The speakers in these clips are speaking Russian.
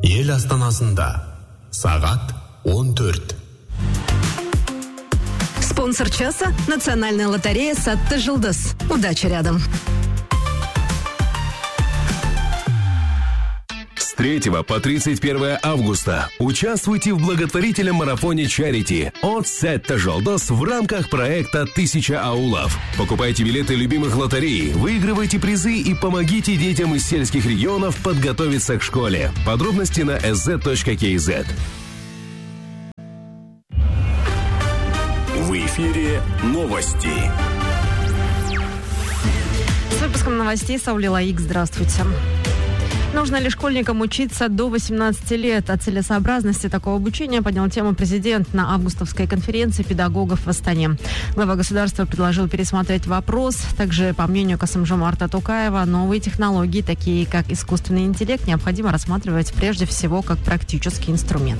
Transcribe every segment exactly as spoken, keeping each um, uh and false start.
Ел астанасында сағат он төрт. Спонсор часа – национальная лотерея «Сатты Жылдыз». Удачи рядом. С третьего по тридцать первое августа участвуйте в благотворительном марафоне «Чарити» от «Сатты Жылдыз» в рамках проекта «Тысяча аулов». Покупайте билеты любимых лотерей, выигрывайте призы и помогите детям из сельских регионов подготовиться к школе. Подробности на эс зет точка кей зет. В эфире новости. С выпуском новостей Саули Лаик. Здравствуйте. Нужно ли школьникам учиться до восемнадцати лет? О целесообразности такого обучения поднял тему президент на августовской конференции педагогов в Астане. Глава государства предложил пересмотреть вопрос. Также, по мнению Касым-Жомарта Токаева, новые технологии, такие как искусственный интеллект, необходимо рассматривать прежде всего как практический инструмент.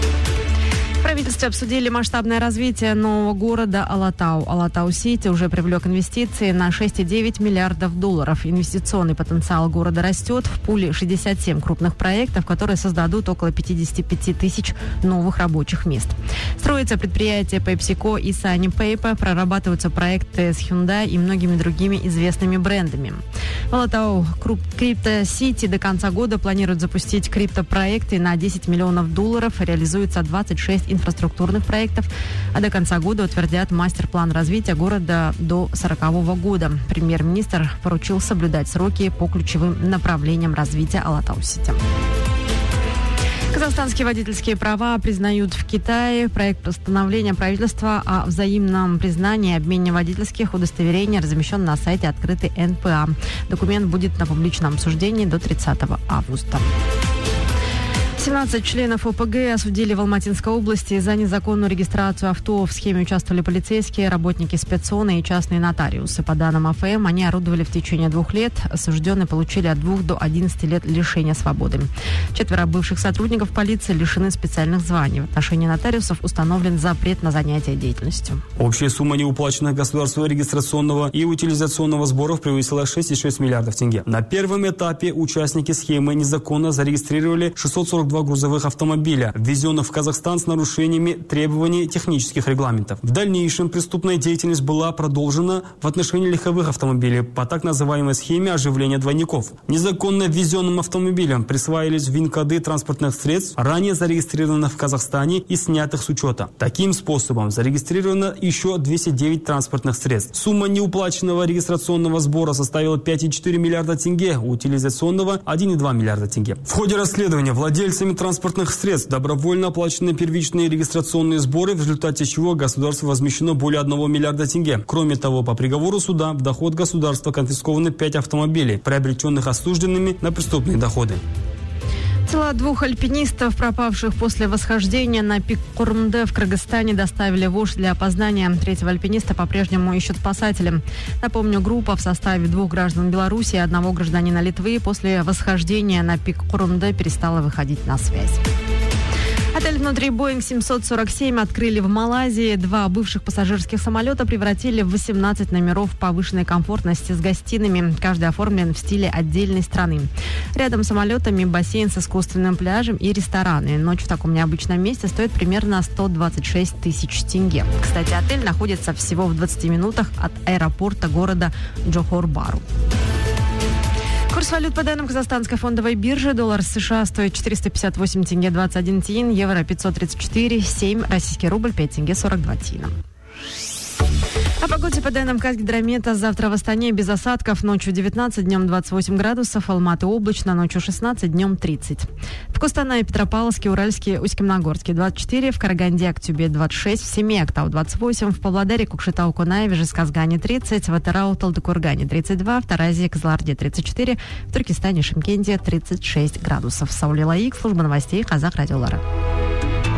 В правительстве обсудили масштабное развитие нового города Алатау. Алатау-Сити уже привлек инвестиции на шесть целых девять десятых миллиардов долларов. Инвестиционный потенциал города растет. В пуле шестьдесят семь крупных проектов, которые создадут около пятьдесят пять тысяч новых рабочих мест. Строится предприятие PepsiCo и Sunny Paper, прорабатываются проекты с Hyundai и многими другими известными брендами. В Алатау Крипто-Сити до конца года планируют запустить криптопроекты на десять миллионов долларов. Реализуется двадцать шесть инфраструктурных проектов, а до конца года утвердят мастер-план развития города до сорокового года. Премьер-министр поручил соблюдать сроки по ключевым направлениям развития Алатау-Сити. Казахстанские водительские права признают в Китае. Проект постановления правительства о взаимном признании и обмене водительских удостоверений размещен на сайте открытый эн пэ а. Документ будет на публичном обсуждении до тридцатого августа. семнадцать членов о пэ гэ осудили в Алматинской области за незаконную регистрацию авто. В схеме участвовали полицейские, работники спецзоны и частные нотариусы. По данным а эф эм, они орудовали в течение двух лет. Осужденные получили от двух до одиннадцати лет лишения свободы. Четверо бывших сотрудников полиции лишены специальных званий. В отношении нотариусов установлен запрет на занятие деятельностью. Общая сумма неуплаченных государственного регистрационного и утилизационного сборов превысила шесть целых шесть десятых миллиардов тенге. На первом этапе участники схемы незаконно зарегистрировали шестьсот сорок два грузовых автомобиля, ввезенных в Казахстан с нарушениями требований технических регламентов. В дальнейшем преступная деятельность была продолжена в отношении легковых автомобилей по так называемой схеме оживления двойников. Незаконно ввезенным автомобилям присваивались ВИН-коды транспортных средств, ранее зарегистрированных в Казахстане и снятых с учета. Таким способом зарегистрировано еще двести девять транспортных средств. Сумма неуплаченного регистрационного сбора составила пять целых четыре десятых миллиарда тенге, утилизационного один целых два миллиарда тенге. В ходе расследования владельцы транспортных средств добровольно оплачены первичные регистрационные сборы, в результате чего государству возмещено более одного миллиарда тенге. Кроме того, по приговору суда в доход государства конфискованы пять автомобилей, приобретенных осужденными на преступные доходы. Тела двух альпинистов, пропавших после восхождения на пик Курумде в Кыргызстане, доставили в Ош для опознания. Третьего альпиниста по-прежнему ищут спасатели. Напомню, группа в составе двух граждан Беларуси и одного гражданина Литвы после восхождения на пик Курумде перестала выходить на связь. Отель внутри Боинг семьсот сорок семь открыли в Малайзии. Два бывших пассажирских самолета превратили в восемнадцать номеров повышенной комфортности с гостиными. Каждый оформлен в стиле отдельной страны. Рядом с самолетами бассейн с искусственным пляжем и рестораны. Ночь в таком необычном месте стоит примерно сто двадцать шесть тысяч тенге. Кстати, отель находится всего в двадцати минутах от аэропорта города Джохор-Бару. Курс валют по данным Казахстанской фондовой биржи. Доллар США стоит четыреста пятьдесят восемь тенге двадцать один тиын, евро пятьсот тридцать четыре семь, российский рубль пять тенге сорок два тиына. О погоде по данным Казгидромета. Завтра в Астане без осадков. Ночью девятнадцать, днем двадцать восемь градусов. Алматы облачно, ночью шестнадцать, днем тридцать. В Костанае, Петропавловске, Уральске, Усть-Каменогорске двадцать четыре. В Караганде, Актюбе двадцать шесть. В Семе, Актау двадцать восемь. В Павлодаре, Кукшетау, Кунаеве, Жезказгане тридцать. В Атырау, Талдыкургане тридцать два. В Таразе, Кызылорде тридцать четыре. В Туркестане, Шымкенте тридцать шесть градусов. Саули Лаик, служба новостей Казах Радиолара.